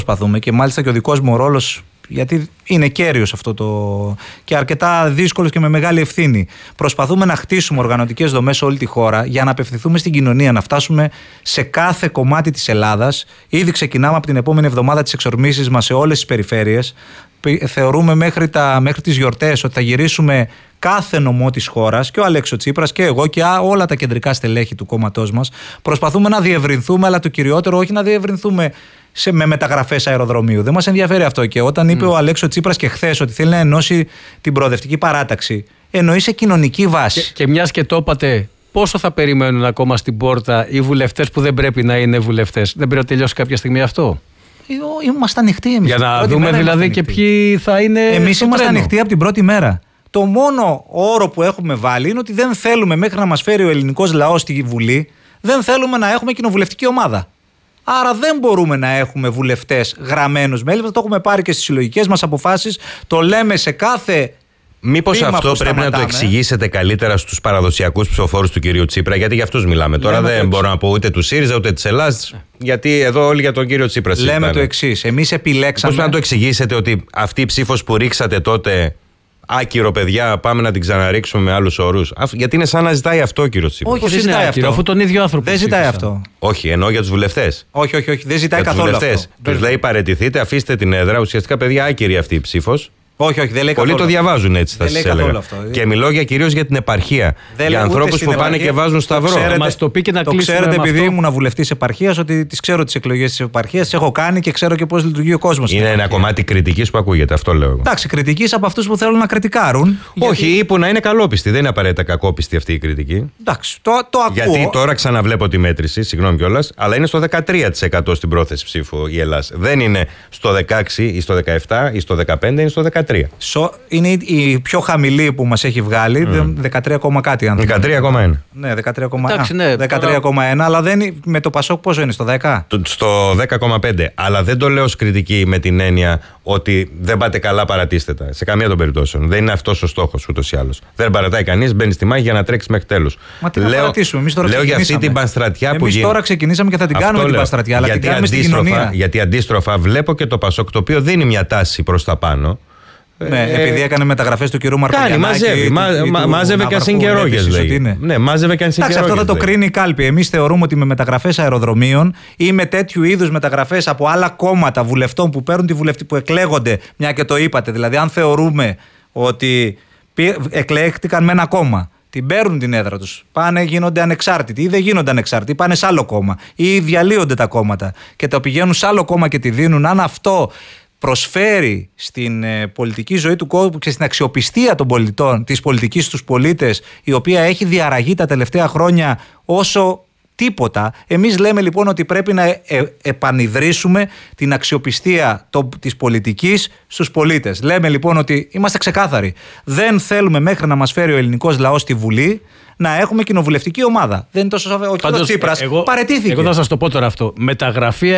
προσπαθούμε και μάλιστα και ο δικός μου ρόλος, γιατί είναι κέριος αυτό και αρκετά δύσκολος και με μεγάλη ευθύνη. Προσπαθούμε να χτίσουμε οργανωτικές δομές σε όλη τη χώρα για να απευθυνθούμε στην κοινωνία, να φτάσουμε σε κάθε κομμάτι της Ελλάδας. Ήδη ξεκινάμε από την επόμενη εβδομάδα τις εξορμήσεις μας σε όλες τις περιφέρειες. Θεωρούμε μέχρι τις γιορτές ότι θα γυρίσουμε κάθε νομό της χώρας, και ο Αλέξης Τσίπρας και εγώ και όλα τα κεντρικά στελέχη του κόμματός μας. Προσπαθούμε να διευρυνθούμε, αλλά το κυριότερο όχι να διευρυνθούμε με μεταγραφές αεροδρομίου. Δεν μας ενδιαφέρει αυτό. Και όταν είπε ο Αλέξης Τσίπρας και χθες ότι θέλει να ενώσει την προοδευτική παράταξη, εννοεί σε κοινωνική βάση. Και μιας και το είπατε, πόσο θα περιμένουν ακόμα στην πόρτα οι βουλευτές που δεν πρέπει να είναι βουλευτές? Δεν πρέπει να τελειώσει κάποια στιγμή αυτό? Είμαστε ανοιχτοί εμείς. Για να δούμε δηλαδή και ποιοι θα είναι. Εμείς είμαστε ανοιχτοί από την πρώτη μέρα. Το μόνο όρο που έχουμε βάλει είναι ότι δεν θέλουμε, μέχρι να μας φέρει ο ελληνικός λαός στη Βουλή, δεν θέλουμε να έχουμε κοινοβουλευτική ομάδα. Άρα δεν μπορούμε να έχουμε βουλευτές γραμμένους μέλη. Το έχουμε πάρει και στις συλλογικές μας αποφάσεις. Το λέμε σε κάθε. Μήπως αυτό πρέπει να το εξηγήσετε καλύτερα στους παραδοσιακούς ψηφοφόρους του κυρίου Τσίπρα, γιατί για αυτούς μιλάμε. Τώρα δεν μπορώ να πω ούτε του ΣΥΡΙΖΑ ούτε της Ελλάδας, γιατί εδώ όλοι για τον κύριο Τσίπρα συζητάνε. Λέμε το εξής. Εμείς επιλέξαμε. Πώς να το εξηγήσετε ότι αυτή η ψήφος που ρίξατε τότε, άκυρο παιδιά, πάμε να την ξαναρίξουμε με άλλους όρους? Γιατί είναι σαν να ζητάει αυτό ο κύριος Τσίπρας. Όχι, δεν ζητάει αυτό. Αφού τον ίδιο άνθρωπο. Δεν ζητάει αυτό. Όχι, εννοώ για τους βουλευτές. Όχι, δεν ζητάει καθόλου αυτό. Τους λέει παραιτηθείτε, αφήστε την έδρα. Ουσιαστικά, παιδιά, άκυρη αυτή η ψήφος. Όχι, δεν λέει καθόλου. Πολλοί το διαβάζουν έτσι, θα σας έλεγα. Και μιλώ κυρίως για την επαρχία. Για ανθρώπους που πάνε και βάζουν σταυρό. Μας το πει και να το κλείσουμε. Ξέρετε, επειδή ήμουν βουλευτής επαρχίας, ότι τις ξέρω τις εκλογές της επαρχίας, τις έχω κάνει και ξέρω και πώς λειτουργεί ο κόσμος. Είναι ένα κομμάτι κριτικής που ακούγεται, αυτό λέω. Εντάξει, κριτικής από αυτούς που θέλουν να κριτικάρουν. Όχι, ή που να είναι καλόπιστη. Δεν είναι απαραίτητα κακόπιστη αυτή η κριτική. Εντάξει, το ακούω. Γιατί τώρα ξαναβλέπω τη μέτρηση, συγγνώμη κιόλας, αλλά είναι στο 13% στην πρόθεση ψήφου η Ελλάδα. Δεν είναι στο 16 ή στο 17 ή στο 15, είναι στο 13%. Είναι η πιο χαμηλή που μας έχει βγάλει, 13, κάτι αν 13,1. Ναι, 13,1. Εντάξει, ναι, 13,1, αλλά με το Πασόκ πόσο είναι, στο 10? Στο 10,5. Αλλά δεν το λέω ως κριτική με την έννοια ότι δεν πάτε καλά, παρατήστε τα. Σε καμία των περιπτώσεων. Δεν είναι αυτός ο στόχος ούτως ή άλλως. Δεν παρατάει κανείς, μπαίνει στη μάχη για να τρέξει μέχρι τέλους. Μα τι να παρατήσουμε, εμείς τώρα λέω για αυτή την πανστρατιά που γίνεται. Εμείς τώρα ξεκινήσαμε και θα την κάνουμε την πανστρατιά, αλλά την κάνουμε στην κοινωνία. Γιατί αντίστροφα βλέπω και το Πασόκ, το οποίο δίνει μια τάση προς τα πάνω. Ναι, επειδή έκανε μεταγραφές του κυρίου Μαρκογιαννάκη. Μάζευε και ασυγκαιρόγες, λέει. Ναι, μάζευε και ασυγκαιρόγες. Αυτό θα το κρίνει η κάλπη. Εμείς θεωρούμε ότι με μεταγραφές αεροδρομίων ή με τέτοιου είδους μεταγραφές από άλλα κόμματα βουλευτών που παίρνουν που εκλέγονται, μια και το είπατε, δηλαδή αν θεωρούμε ότι εκλέχτηκαν με ένα κόμμα, την παίρνουν την έδρα τους, πάνε, γίνονται ανεξάρτητοι ή δεν γίνονται ανεξάρτητοι, πάνε σε άλλο κόμμα ή διαλύονται τα κόμματα και τα πηγαίνουν σε άλλο κόμμα και τη δίνουν, αν αυτό προσφέρει στην πολιτική ζωή του κόσμου και στην αξιοπιστία των πολιτών, της πολιτικής στους πολίτες, η οποία έχει διαραγεί τα τελευταία χρόνια όσο τίποτα. Εμείς λέμε λοιπόν ότι πρέπει να επανιδρύσουμε την αξιοπιστία της πολιτικής στους πολίτες. Λέμε λοιπόν ότι είμαστε ξεκάθαροι. Δεν θέλουμε μέχρι να μας φέρει ο ελληνικός λαός στη Βουλή να έχουμε κοινοβουλευτική ομάδα. Δεν είναι τόσο σαφές. Ο κ. Τσίπρας παραιτήθηκε. Εγώ θα σας το πω τώρα αυτό. Μεταγραφή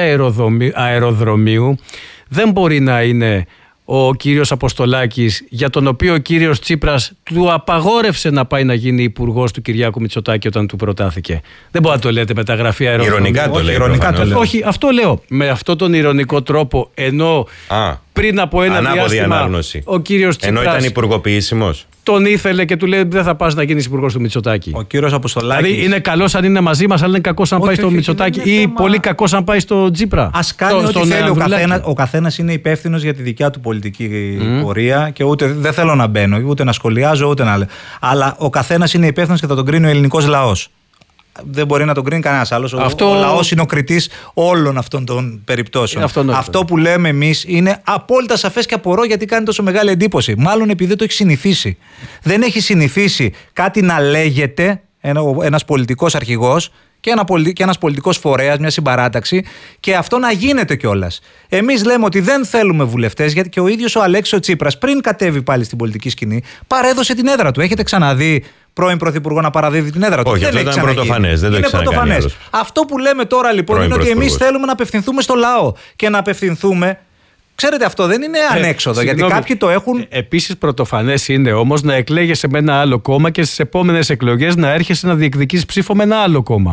αεροδρομίου δεν μπορεί να είναι ο κύριος Αποστολάκης, για τον οποίο ο κύριος Τσίπρας του απαγόρευσε να πάει να γίνει υπουργός του Κυριάκου Μητσοτάκη όταν του προτάθηκε. Δεν μπορεί να το λέτε μεταγραφή αεροδρομίου. Ηρωνικά το λέει. Όχι, αυτό λέω. Με αυτόν τον ηρωνικό τρόπο, ενώ πριν από ένα διάστημα ο κύριος Τσίπρας, ενώ ήταν υπουργοποιήσιμος, τον ήθελε και του λέει δεν θα πας να γίνεις υπουργός του Μητσοτάκη. Ο κύριος Αποστολάκης. Δηλαδή είναι καλός αν είναι μαζί μας, αλλά είναι κακός αν πάει στο Μητσοτάκη ή πολύ κακός αν πάει στο Τσίπρα. Ας κάνει ό,τι θέλει ο καθένας. Είναι υπεύθυνος για τη δικιά του πολιτική πορεία και ούτε δεν θέλω να μπαίνω, ούτε να σχολιάζω, ούτε να λέω. Αλλά ο καθένας είναι υπεύθυνος και θα τον κρίνει ο ελληνικός λαός. Δεν μπορεί να τον κρίνει κανένας άλλος. Ο λαός είναι ο κριτής όλων αυτών των περιπτώσεων. Αυτό που λέμε εμείς είναι απόλυτα σαφές και απορώ γιατί κάνει τόσο μεγάλη εντύπωση. Μάλλον επειδή δεν το έχει συνηθίσει. Δεν έχει συνηθίσει κάτι να λέγεται ένας πολιτικός αρχηγός και ένας πολιτικός φορέας, μια συμπαράταξη, και αυτό να γίνεται κιόλας. Εμείς λέμε ότι δεν θέλουμε βουλευτές, γιατί και ο ίδιος ο Αλέξης Τσίπρας, πριν κατέβει πάλι στην πολιτική σκηνή, παρέδωσε την έδρα του. Έχετε ξαναδεί πρώην πρωθυπουργό να παραδίδει την έδρα του? Όχι, αυτό ήταν πρωτοφανές. Δεν το έχει ξανακάνει άλλος. Αυτό που λέμε τώρα λοιπόν είναι ότι εμείς θέλουμε να απευθυνθούμε στο λαό και να απευθυνθούμε. Ξέρετε, αυτό δεν είναι ανέξοδο, γιατί κάποιοι το έχουν. Επίσης, πρωτοφανές είναι όμως να εκλέγεσαι με ένα άλλο κόμμα και στις επόμενες εκλογές να έρχεσαι να διεκδικείς ψήφο με ένα άλλο κόμμα.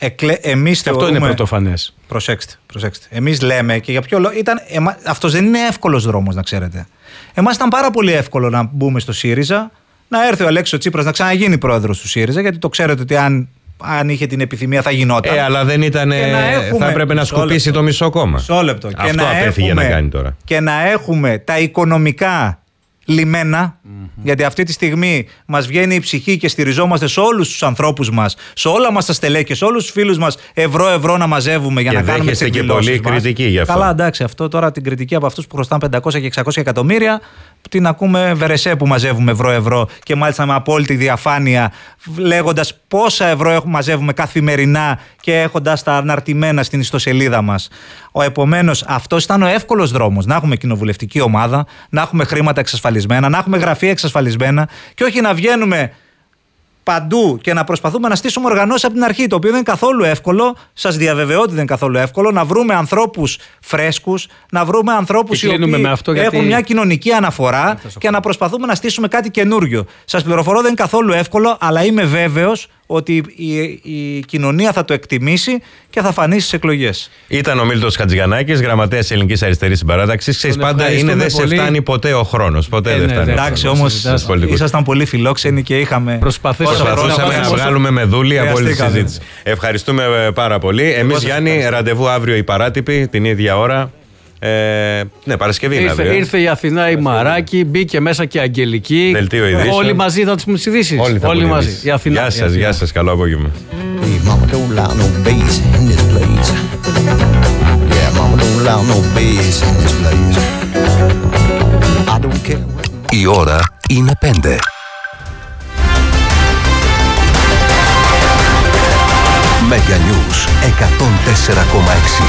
Εμείς αυτό είναι πρωτοφανές. Προσέξτε. Εμείς λέμε και για ποιο λόγο. Αυτός δεν είναι εύκολος δρόμος, να ξέρετε. Εμάς ήταν πάρα πολύ εύκολο να μπούμε στο ΣΥΡΙΖΑ, να έρθει ο Αλέξης ο Τσίπρας να ξαναγίνει πρόεδρος του ΣΥΡΙΖΑ, γιατί το ξέρετε ότι αν είχε την επιθυμία θα γινόταν. Αλλά δεν ήταν. Θα έπρεπε να σκουπίσει το μισό κόμμα. Μισό λεπτό. Αυτό απέφυγε να κάνει τώρα. Και να έχουμε τα οικονομικά λιμένα, γιατί αυτή τη στιγμή μας βγαίνει η ψυχή και στηριζόμαστε σε όλους τους ανθρώπους μας, σε όλα μας τα στελέχη, σε όλους τους φίλους μας, ευρώ να μαζεύουμε για να κάνουμε τις εκδηλώσεις μας. Και πολύ κριτική γι' αυτό. Καλά, εντάξει, αυτό τώρα την κριτική από αυτούς που χρωστάνε 500 και 600 εκατομμύρια, την ακούμε βερεσέ που μαζεύουμε ευρώ και μάλιστα με απόλυτη διαφάνεια, λέγοντας πόσα ευρώ μαζεύουμε καθημερινά και έχοντας τα αναρτημένα στην ιστοσελίδα μας. Επομένως, αυτός ήταν ο εύκολος δρόμος. Να έχουμε κοινοβουλευτική ομάδα, να έχουμε χρήματα εξασφαλισμένα, να έχουμε γραφεία εξασφαλισμένα και όχι να βγαίνουμε παντού και να προσπαθούμε να στήσουμε οργανώσεις από την αρχή, το οποίο δεν είναι καθόλου εύκολο. Σας διαβεβαιώ ότι δεν είναι καθόλου εύκολο να βρούμε ανθρώπους φρέσκους, να βρούμε ανθρώπους οι οποίοι έχουν μια κοινωνική αναφορά και να προσπαθούμε να στήσουμε κάτι καινούριο. Σας πληροφορώ, δεν είναι καθόλου εύκολο, αλλά είμαι βέβαιος ότι η κοινωνία θα το εκτιμήσει και θα φανεί στις εκλογές. Ήταν ο Μίλτος Χατζηγιαννάκης, γραμματέας Ελληνικής Αριστερής Συμπαράταξης. Ξέρεις, πάντα είναι δεν σε φτάνει ποτέ ο χρόνος. Ποτέ δεν φτάνει. Εντάξει, όμως ήσασταν πολύ φιλόξενοι και είχαμε. Προσπαθούσαμε να βγάλουμε με δούλη από όλη τη συζήτηση. Ευχαριστούμε πάρα πολύ. Εμείς, Γιάννη, ραντεβού αύριο η παράτυπη την ίδια ώρα. Ναι, Παρασκευή είναι αύριο. Ήρθε η Αθηνά η Μαράκη, μπήκε μέσα και η Αγγελική. Δελτίο ειδήσεων. Όλοι μαζί θα τους ειδήσεις. Όλοι μαζί. Η Αθηνά. Γεια σας, καλό απόγευμα. Η ώρα είναι 5. Mega News 104,6.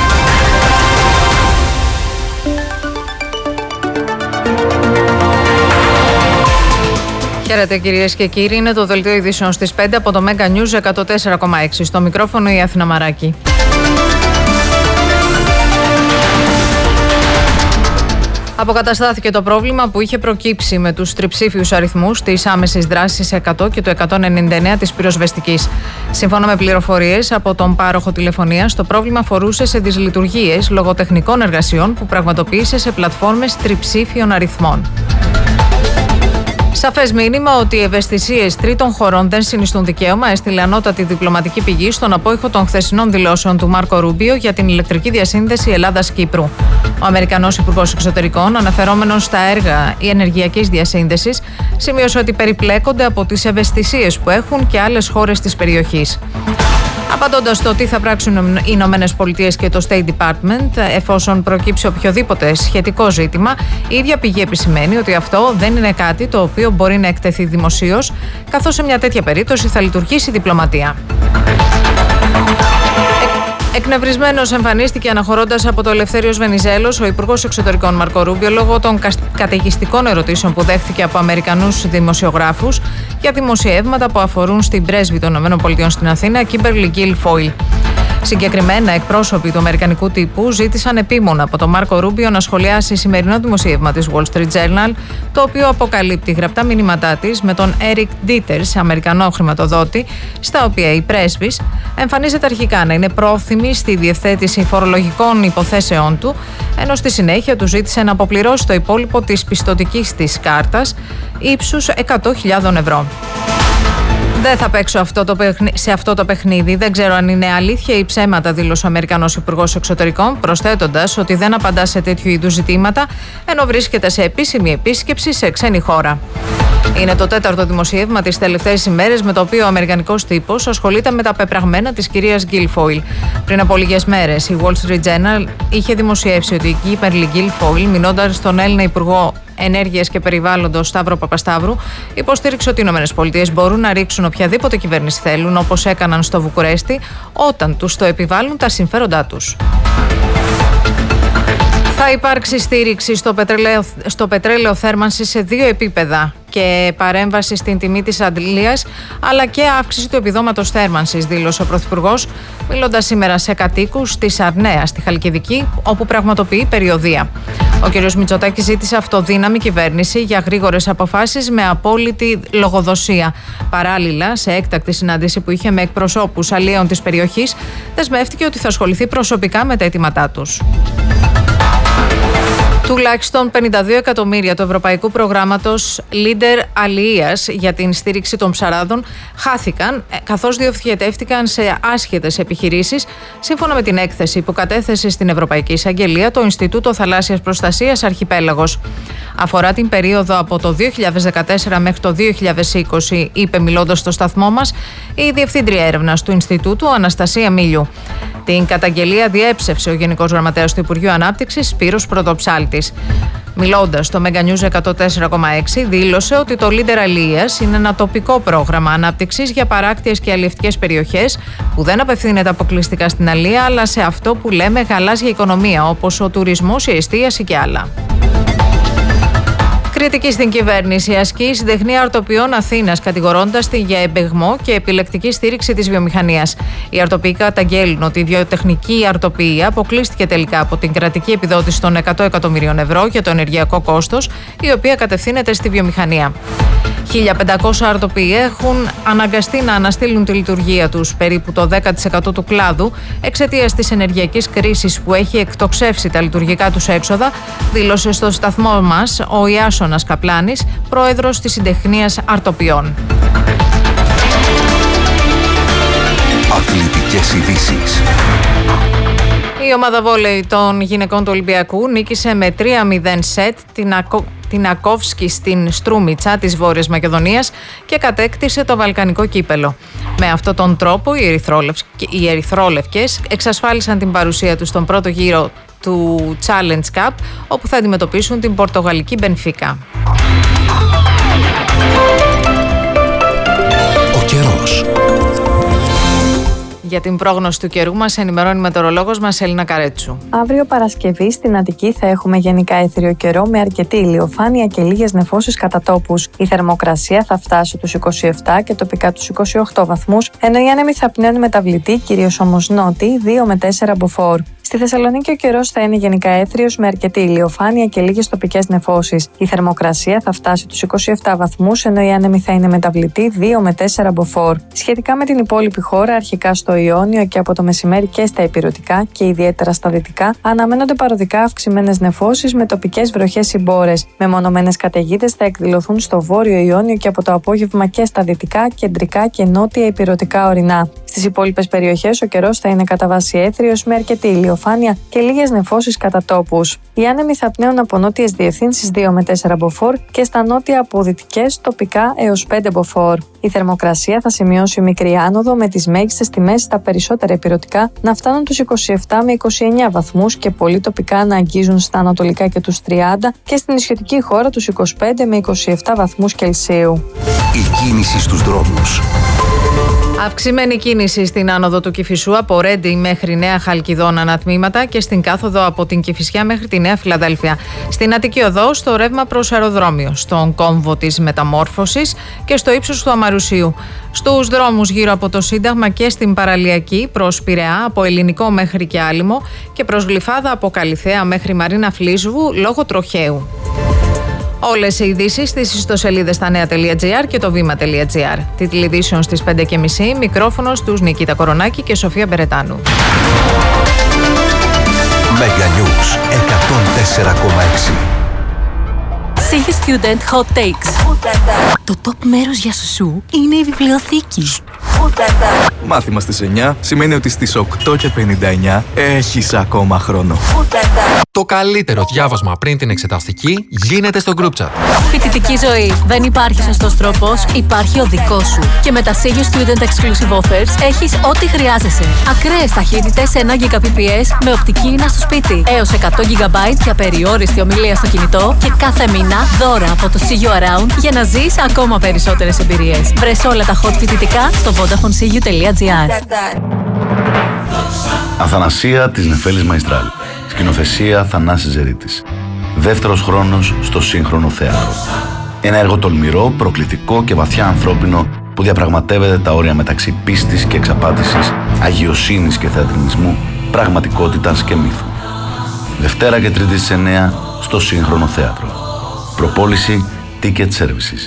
Χαίρετε κυρίες και κύριοι, είναι το δελτίο ειδήσεων στις 5 από το Mega News 104,6. Στο μικρόφωνο η Αθηνά Μαράκη. Αποκαταστάθηκε το πρόβλημα που είχε προκύψει με τους τριψήφιους αριθμούς της άμεσης δράσης 100 και του 199 της πυροσβεστικής. Σύμφωνα με πληροφορίες από τον πάροχο τηλεφωνίας, το πρόβλημα αφορούσε σε δυσλειτουργίες λογοτεχνικών εργασιών που πραγματοποίησε σε πλατφόρμες τριψήφιων αριθμών. Σαφές μήνυμα ότι οι ευαισθησίες τρίτων χωρών δεν συνιστούν δικαίωμα, έστειλε ανώτατη διπλωματική πηγή στον απόϊχο των χθεσινών δηλώσεων του Μάρκο Ρούμπιο για την ηλεκτρική διασύνδεση Ελλάδας-Κύπρου. Ο Αμερικανός Υπουργός Εξωτερικών, αναφερόμενος στα έργα ενεργειακής διασύνδεσης, σημείωσε ότι περιπλέκονται από τις ευαισθησίες που έχουν και άλλες χώρες της περιοχής. Απαντώντας στο τι θα πράξουν οι Ηνωμένες Πολιτείες και το State Department εφόσον προκύψει οποιοδήποτε σχετικό ζήτημα, η ίδια πηγή επισημαίνει ότι αυτό δεν είναι κάτι το οποίο μπορεί να εκτεθεί δημοσίως, καθώς σε μια τέτοια περίπτωση θα λειτουργήσει η διπλωματία. Εκνευρισμένος εμφανίστηκε αναχωρώντας από το Ελευθέριος Βενιζέλος ο Υπουργός Εξωτερικών Μάρκο Ρούμπιο λόγω των καταιγιστικών ερωτήσεων που δέχθηκε από Αμερικανούς δημοσιογράφους για δημοσιεύματα που αφορούν στην πρέσβη των ΗΠΑ στην Αθήνα, Κίμπερλι Γκίλφοιλ. Συγκεκριμένα, εκπρόσωποι του αμερικανικού τύπου ζήτησαν επίμονα από τον Μάρκο Ρούμπιο να σχολιάσει σημερινό δημοσίευμα της Wall Street Journal, το οποίο αποκαλύπτει γραπτά μηνύματά της με τον Eric Dieters, αμερικανό χρηματοδότη, στα οποία η πρέσβης εμφανίζεται αρχικά να είναι πρόθυμη στη διευθέτηση φορολογικών υποθέσεων του, ενώ στη συνέχεια του ζήτησε να αποπληρώσει το υπόλοιπο της πιστωτικής της κάρτας ύψους 100.000 ευρώ. Δεν θα παίξω σε αυτό το παιχνίδι. Δεν ξέρω αν είναι αλήθεια ή ψέματα, δήλωσε ο Αμερικανός Υπουργός Εξωτερικών, προσθέτοντας ότι δεν απαντά σε τέτοιου είδους ζητήματα, ενώ βρίσκεται σε επίσημη επίσκεψη σε ξένη χώρα. Είναι το τέταρτο δημοσίευμα τις τελευταίες ημέρες με το οποίο ο αμερικανικός τύπος ασχολείται με τα πεπραγμένα της κυρίας Γκίλφοιλ. Πριν από λίγες μέρες, η Wall Street Journal είχε δημοσιεύσει ότι η Κίμπερλι Γκίλφοιλ, μηνώντας τον Έλληνα Υπουργό Ενέργειας και Περιβάλλοντος Σταύρο Παπασταύρου, υποστήριξε ότι οι ΗΠΑ μπορούν να ρίξουν οποιαδήποτε κυβέρνηση θέλουν, όπως έκαναν στο Βουκουρέστι, όταν τους το επιβάλλουν τα συμφέροντά τους. Θα υπάρξει στήριξη στο πετρέλαιο θέρμανση σε 2 επίπεδα και παρέμβαση στην τιμή της αντλίας, αλλά και αύξηση του επιδόματος θέρμανσης, δήλωσε ο Πρωθυπουργός, μιλώντας σήμερα σε κατοίκους της Αρνέας, στη Χαλκιδική, όπου πραγματοποιεί περιοδεία. Ο κ. Μητσοτάκης ζήτησε αυτοδύναμη κυβέρνηση για γρήγορες αποφάσεις με απόλυτη λογοδοσία. Παράλληλα, σε έκτακτη συνάντηση που είχε με εκπροσώπους αλλιέων της περιοχής, δεσμεύτηκε ότι θα ασχοληθεί προσωπικά με τα αιτήματά τους. Τουλάχιστον 52 εκατομμύρια του Ευρωπαϊκού Προγράμματος Leader Αλληλείας για την στήριξη των ψαράδων χάθηκαν, καθώς διοχετεύτηκαν σε άσχετες επιχειρήσεις, σύμφωνα με την έκθεση που κατέθεσε στην Ευρωπαϊκή Εισαγγελία το Ινστιτούτο Θαλάσσιας Προστασίας Αρχιπέλαγος. Αφορά την περίοδο από το 2014 μέχρι το 2020, είπε μιλώντας στο σταθμό μας η Διευθύντρια Έρευνας του Ινστιτούτου, Αναστασία Μίλιου. Την καταγγελία διέψευσε ο Γενικός Γραμματέας του Υπουργείου Ανάπτυξης, Σπύρος Πρωτοψάλτης. Μιλώντας στο Mega News 104,6, δήλωσε ότι το Leader Αλληλείας είναι ένα τοπικό πρόγραμμα ανάπτυξης για παράκτιες και αλλιευτικές περιοχές που δεν απευθύνεται αποκλειστικά στην αλληλεία, αλλά σε αυτό που λέμε γαλάζια οικονομία, όπως ο τουρισμός, η εστίαση και άλλα. Κριτική στην κυβέρνηση ασκεί η Συντεχνία Αρτοποιών Αθήνας, κατηγορώντας τη για εμπεγμό και επιλεκτική στήριξη της βιομηχανίας. Οι αρτοποιοί καταγγέλνουν ότι η βιοτεχνική αρτοποιία αποκλείστηκε τελικά από την κρατική επιδότηση των 100 εκατομμυρίων ευρώ για το ενεργειακό κόστος, η οποία κατευθύνεται στη βιομηχανία. 1.500 αρτοποιοί έχουν αναγκαστεί να αναστείλουν τη λειτουργία τους, περίπου το 10% του κλάδου, εξαιτίας της ενεργειακής κρίσης που έχει εκτοξεύσει τα λειτουργικά τους έξοδα, δήλωσε στο σταθμό μας ο Ιάσονας Καπλάνης, πρόεδρος της Συντεχνίας Αρτοποιών. Αθλητικές ειδήσεις. Η ομάδα βόλεϊ των γυναικών του Ολυμπιακού νίκησε με 3-0 σετ την Ακόφσκι στην Στρούμιτσα της Βόρειας Μακεδονίας και κατέκτησε το βαλκανικό κύπελο. Με αυτόν τον τρόπο οι ερυθρόλευκες εξασφάλισαν την παρουσία τους στον πρώτο γύρο του Challenge Cup, όπου θα αντιμετωπίσουν την πορτογαλική Μπενφίκα. Ο καιρός. Για την πρόγνωση του καιρού μας ενημερώνει η μετεωρολόγος μας Έλληνα Καρέτσου. Αύριο Παρασκευή στην Αττική θα έχουμε γενικά έθριο καιρό με αρκετή ηλιοφάνεια και λίγες νεφώσεις κατά τόπους. Η θερμοκρασία θα φτάσει τους 27 και τοπικά τους 28 βαθμούς, ενώ οι άνεμοι θα πνέουν μεταβλητή, κυρίως όμως νότιοι, 2 με 4 μποφόρ. Στη Θεσσαλονίκη ο καιρός θα είναι γενικά έθριος με αρκετή ηλιοφάνεια και λίγες τοπικές νεφώσεις. Η θερμοκρασία θα φτάσει τους 27 βαθμούς, ενώ οι άνεμοι θα είναι μεταβλητή 2 με 4 μποφόρ. Σχετικά με την υπόλοιπη χώρα, αρχικά στο Ιόνιο και από το μεσημέρι και στα ηπειρωτικά και ιδιαίτερα στα δυτικά, αναμένονται παροδικά αυξημένες νεφώσεις με τοπικές βροχές συμπόρες. Μεμονωμένες καταιγίδες θα εκδηλωθούν στο βόρειο Ιόνιο και από το απόγευμα και στα δυτικά, κεντρικά και νότια ηπειρωτικά ορεινά. Στις υπόλοιπες περιοχές ο καιρός θα είναι κατά βάση έθριος με αρκετή ηλιοφάνεια και λίγες νεφώσεις κατά τόπους. Οι άνεμοι θα πνέουν από νότιες διευθύνσεις 2 με 4 μποφόρ και στα νότια από δυτικές τοπικά έως 5 μποφόρ. Η θερμοκρασία θα σημειώσει μικρή άνοδο με τις μέγιστες τιμές στα περισσότερα ηπειρωτικά να φτάνουν τους 27 με 29 βαθμούς και πολύ τοπικά να αγγίζουν στα ανατολικά και τους 30 και στην νησιωτική χώρα τους 25 με 27 βαθμούς Κελσίου. Η κίνηση στους δρόμους. Αυξημένη κίνηση στην άνοδο του Κηφισού από Ρέντι μέχρι Νέα Χαλκιδόνα ανατμήματα και στην κάθοδο από την Κηφισιά μέχρι τη Νέα Φιλαδέλφια. Στην Αττική Οδό στο ρεύμα προς αεροδρόμιο, στον κόμβο της Μεταμόρφωσης και στο ύψος του Αμαρουσίου. Στους δρόμους γύρω από το Σύνταγμα και στην Παραλιακή προς Πειραιά από Ελληνικό μέχρι και Άλυμο και προς Γλυφάδα από Καλιθέα μέχρι Μαρίνα Φλίσβου λόγω τροχαίου. Όλες οι ειδήσεις στις ιστοσελίδες στα νέα.gr και το βήμα.gr. Τίτλοι ειδήσεων στις 5.30, μικρόφωνος τους Νικήτα Κορονάκη και Σοφία Μπερετάνου. Mega News 104,6. Σίγη Student Hot Takes. Το top μέρος για σουσού είναι η βιβλιοθήκη. Μάθημα στις 9 σημαίνει ότι στις 8:59 έχεις ακόμα χρόνο. Το καλύτερο διάβασμα πριν την εξεταστική γίνεται στο group chat. Φοιτητική ζωή. Δεν υπάρχει σωστός τρόπος, υπάρχει ο δικός σου. Και με τα Σίγη Student Exclusive Offers έχεις ό,τι χρειάζεσαι. Ακραίες ταχύτητες 1 Gbps με οπτική ίνα στο σπίτι. Έως 100 GB για περιόριστη ομιλία στο κινητό και κάθε μήνα δώρα από το See You Around για να ζεις ακόμα περισσότερες εμπειρίες. Βρες όλα τα hot φοιτητικά στο vodafonesiu.gr. Αθανασία της Νεφέλης Μαϊστράλ. Σκηνοθεσία Θανάσης Ζερίτης. Δεύτερος χρόνος στο σύγχρονο θέατρο. Ένα έργο τολμηρό, προκλητικό και βαθιά ανθρώπινο που διαπραγματεύεται τα όρια μεταξύ πίστης και εξαπάτησης, αγιοσύνης και θεατρινισμού, πραγματικότητας και μύθου. Δευτέρα και Τρίτη στις 9 στο Σύγχρονο Θέατρο. Προπόληση Ticket Services.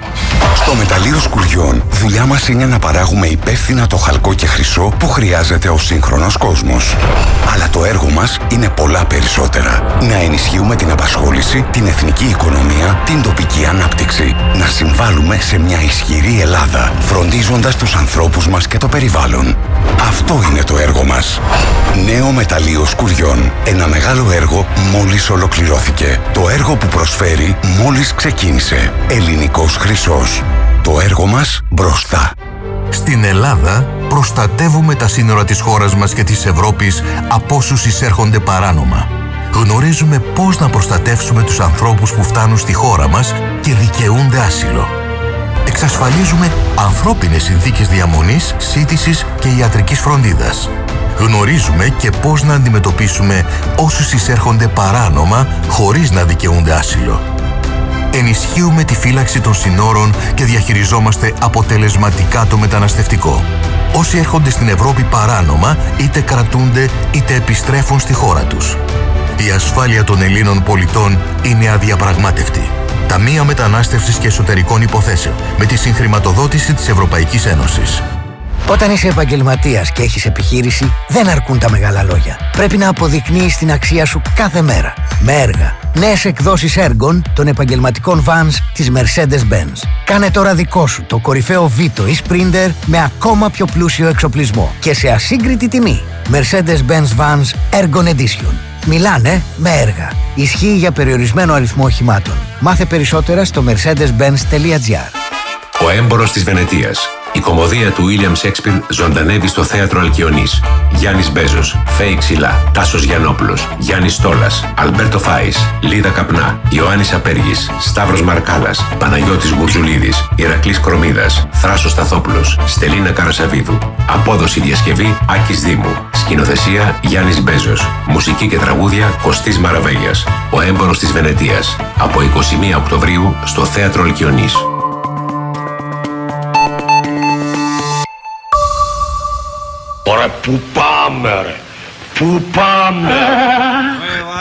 Στο Μεταλλείο Σκουριών, δουλειά μας είναι να παράγουμε υπεύθυνα το χαλκό και χρυσό που χρειάζεται ο σύγχρονος κόσμος. Αλλά το έργο μας είναι πολλά περισσότερα. Να ενισχύουμε την απασχόληση, την εθνική οικονομία, την τοπική ανάπτυξη. Να συμβάλλουμε σε μια ισχυρή Ελλάδα, φροντίζοντας τους ανθρώπους μας και το περιβάλλον. Αυτό είναι το έργο μας. Νέο Μεταλλείο Σκουριών. Ένα μεγάλο έργο μόλις ολοκληρώθηκε. Το έργο που προσφέρει μόλις ξεκίνησε. Ελληνικός χρυσός. Το έργο μας μπροστά. Στην Ελλάδα προστατεύουμε τα σύνορα της χώρας μας και της Ευρώπης από όσους εισέρχονται παράνομα. Γνωρίζουμε πώς να προστατεύσουμε τους ανθρώπους που φτάνουν στη χώρα μας και δικαιούνται άσυλο. Εξασφαλίζουμε ανθρώπινες συνθήκες διαμονής, σύντησης και ιατρικής φροντίδας. Γνωρίζουμε και πώς να αντιμετωπίσουμε όσους εισέρχονται παράνομα χωρίς να δικαιούνται άσυλο. Ενισχύουμε τη φύλαξη των συνόρων και διαχειριζόμαστε αποτελεσματικά το μεταναστευτικό. Όσοι έρχονται στην Ευρώπη παράνομα, είτε κρατούνται είτε επιστρέφουν στη χώρα τους. Η ασφάλεια των Ελλήνων πολιτών είναι αδιαπραγμάτευτη. Ταμεία Μετανάστευσης και Εσωτερικών Υποθέσεων, με τη συγχρηματοδότηση της Ευρωπαϊκής Ένωσης. Όταν είσαι επαγγελματίας και έχεις επιχείρηση, δεν αρκούν τα μεγάλα λόγια. Πρέπει να αποδεικνύεις την αξία σου κάθε μέρα. Με έργα. Νέες εκδόσεις έργων των επαγγελματικών vans της Mercedes-Benz. Κάνε τώρα δικό σου το κορυφαίο Vito ή Sprinter με ακόμα πιο πλούσιο εξοπλισμό και σε ασύγκριτη τιμή. Mercedes-Benz Vans Ergon Edition. Μιλάνε με έργα. Ισχύει για περιορισμένο αριθμό οχημάτων. Μάθε περισσότερα στο mercedes-benz.gr. Ο έμπορος της Βενετίας. Η κωμωδία του William Shakespeare ζωντανεύει στο θέατρο Αλκιονής. Γιάννης Μπέζος, Φέη Ξυλά, Τάσος Γιαννόπουλος, Γιάννης Στόλας, Αλμπέρτο Φάης, Λίδα Καπνά, Ιωάννης Απέργης, Σταύρος Μαρκάλας, Παναγιώτης Μουρζουλίδης, Ηρακλής Κρομίδας, Θράσος Σταθόπουλος, Στελίνα Καρασαβίδου. Απόδοση διασκευή Άκης Δήμου. Σκηνοθεσία Γιάννης Μπέζος. Μουσική και τραγούδια Κωστής Μαραβέγιας. Ο έμπορος της Βενετίας. Από 21 Οκτωβρίου στο θέατρο Αλκιονής. Ωραία, πού πάμε ρε, πού πάμε.